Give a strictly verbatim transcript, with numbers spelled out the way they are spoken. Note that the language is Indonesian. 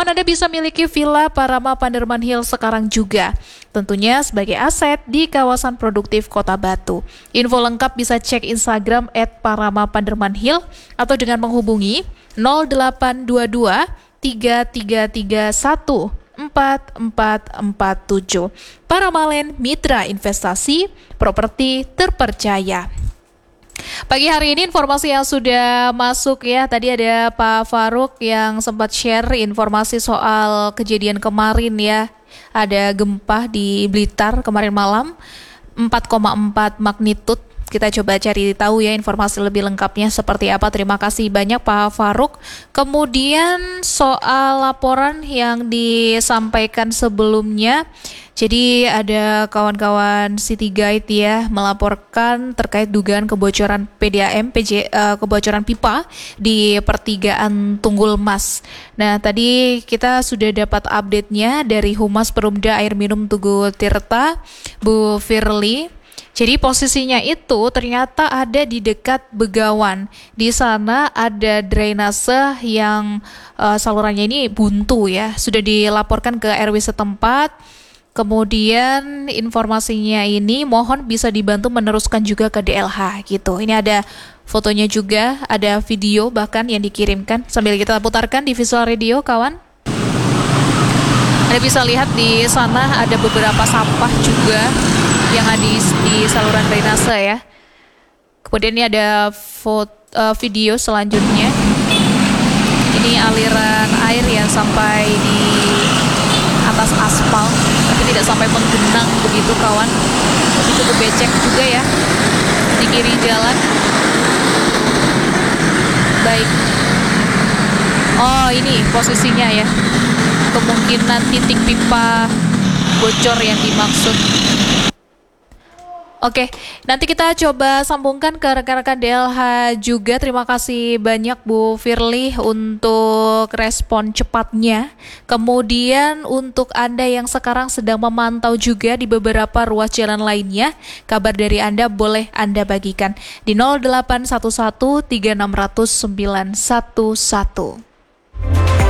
Kawan, Anda bisa miliki Villa Parama Panderman Hill sekarang juga. Tentunya sebagai aset di kawasan produktif Kota Batu. Info lengkap bisa cek Instagram et parama panderman hill atau dengan menghubungi nol delapan dua dua tiga tiga tiga satu empat empat empat tujuh. Paramalen Mitra Investasi Properti Terpercaya. Pagi hari ini informasi yang sudah masuk ya, tadi ada Pak Faruk yang sempat share informasi soal kejadian kemarin ya, ada gempa di Blitar kemarin malam empat koma empat magnitude. Kita coba cari tahu ya informasi lebih lengkapnya seperti apa. Terima kasih banyak Pak Faruk. Kemudian soal laporan yang disampaikan sebelumnya, jadi ada kawan-kawan City Guide ya melaporkan terkait dugaan kebocoran P D A M, P J, uh, kebocoran pipa di pertigaan Tunggul Mas. Nah tadi kita sudah dapat update-nya dari Humas Perumda Air Minum Tugu Tirta, Bu Firly. Jadi posisinya itu ternyata ada di dekat Begawan. Di sana ada drainase yang uh, salurannya ini buntu ya. Sudah dilaporkan ke R W setempat. Kemudian informasinya ini mohon bisa dibantu meneruskan juga ke D L H gitu. Ini ada fotonya juga, ada video bahkan yang dikirimkan. Sambil kita putarkan di visual radio kawan. Anda bisa lihat di sana ada beberapa sampah juga yang ada di, di saluran drainase ya. Kemudian ini ada foto, uh, video selanjutnya. Ini aliran air yang sampai di atas aspal, tapi tidak sampai menggenang begitu kawan. Tapi cukup becek juga ya di kiri jalan. Baik. Oh ini posisinya ya. Kemungkinan titik pipa bocor yang dimaksud. Oke, nanti kita coba sambungkan ke rekan-rekan D L H juga. Terima kasih banyak Bu Firly untuk respon cepatnya. Kemudian untuk Anda yang sekarang sedang memantau juga di beberapa ruas jalan lainnya, kabar dari Anda boleh Anda bagikan di nol delapan satu satu tiga enam nol nol sembilan satu satu.